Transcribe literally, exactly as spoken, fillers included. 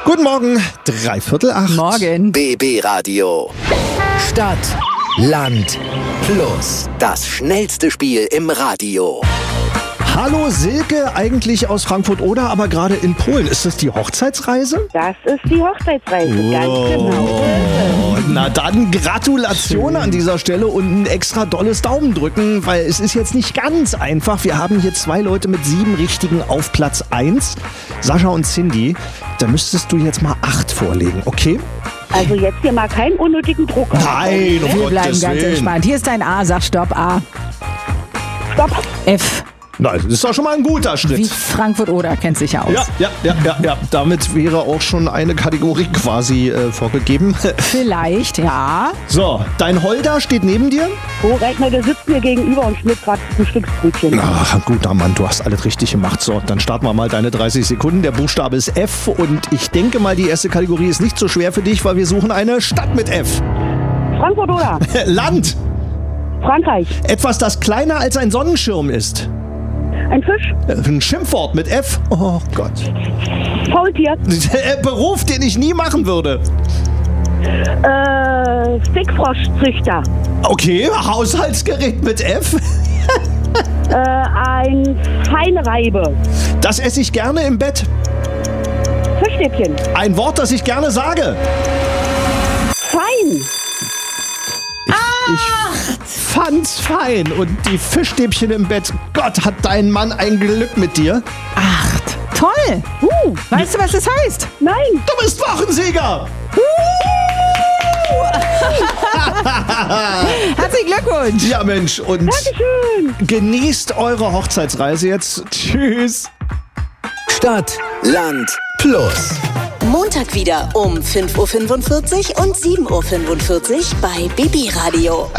Guten Morgen, dreiviertel acht. Morgen. B B Radio. Stadt, Land, Plus. Das schnellste Spiel im Radio. Hallo Silke, eigentlich aus Frankfurt-Oder, aber gerade in Polen. Ist das die Hochzeitsreise? Das ist die Hochzeitsreise, ganz genau. Oh, na dann Gratulation an dieser Stelle und ein extra dolles Daumen drücken, weil es ist jetzt nicht ganz einfach. Wir haben hier zwei Leute mit sieben richtigen auf Platz eins, Sascha und Cindy. Da müsstest du jetzt mal acht vorlegen, okay? Also jetzt hier mal keinen unnötigen Druck. Nein, um Wir bleiben Gottes ganz Willen. entspannt. Hier ist dein A, sag Stopp, A. Stopp. F. Na, das ist doch schon mal ein guter Wie Schritt. Frankfurt-Oder, kennt sich ja aus. Ja, ja, ja, ja, ja. Damit wäre auch schon eine Kategorie quasi äh, vorgegeben. Vielleicht, ja. So, dein Holder steht neben dir. Oh, Rechner, der sitzt mir gegenüber und schmiert gerade ein Stücksbrötchen. Ach, guter Mann, du hast alles richtig gemacht. So, dann starten wir mal deine dreißig Sekunden. Der Buchstabe ist F und ich denke mal, die erste Kategorie ist nicht so schwer für dich, weil wir suchen eine Stadt mit F. Frankfurt oder? Land. Frankreich. Etwas, das kleiner als ein Sonnenschirm ist. Ein Fisch. Ein Schimpfwort mit F. Oh Gott. Faultier. Beruf, den ich nie machen würde. Äh, Stickfroschzüchter. Okay, Haushaltsgerät mit F. Äh, ein Feinreibe. Das esse ich gerne im Bett. Fischstäbchen. Ein Wort, das ich gerne sage. Fein. Ich fand's fein. Und die Fischstäbchen im Bett. Gott, hat dein Mann ein Glück mit dir. Acht. Toll. Uh, Weißt du, was das heißt? nein. Du bist Wochensieger. Herzlichen Glückwunsch. Ja, Mensch. Und Dankeschön. genießt eure Hochzeitsreise jetzt. Tschüss. Stadt, Land, Plus. Montag wieder um fünf Uhr fünfundvierzig und sieben Uhr fünfundvierzig bei B B Radio.